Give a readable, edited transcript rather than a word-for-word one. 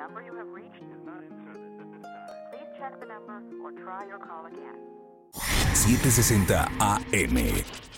number you have reached is not in service at this time. Please check the number or try your call again. 760 AM.